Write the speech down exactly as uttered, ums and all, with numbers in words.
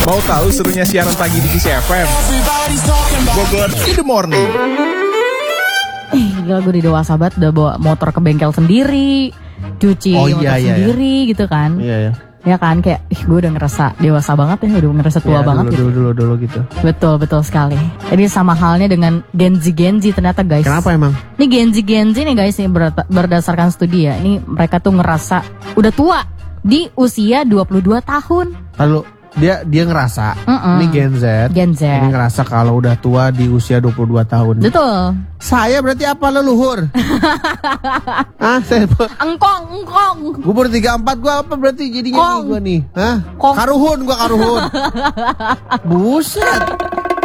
Mau tahu serunya siaran pagi di Kiss F M? Bogor in the morning. Eh, gila gue udah dewasa banget, udah bawa motor ke bengkel sendiri, cuci Oh, motor iya, iya, sendiri iya. gitu kan. Iya ya. Ya kan, kayak ih gue udah ngerasa dewasa banget ya, udah ngerasa tua Ya, banget dulu, gitu. dulu dulu dulu gitu. Betul, betul sekali. Ini sama halnya dengan Gen Z Gen Z ternyata guys. Kenapa emang? Ini Gen Z Gen Z nih guys, nih ber- berdasarkan studi ya. Ini mereka tuh ngerasa udah tua di usia dua puluh dua tahun. Lalu dia dia ngerasa Mm-mm. ini Gen Z. Gen Z. Ini ngerasa kalau udah tua di usia dua puluh dua tahun. Betul. Saya berarti apa leluhur? Ah, saya Engkong, engkong. gue baru tiga puluh empat, gue apa berarti jadinya Kong. nih gue nih? Hah? Kong. Karuhun, gue karuhun. Buset.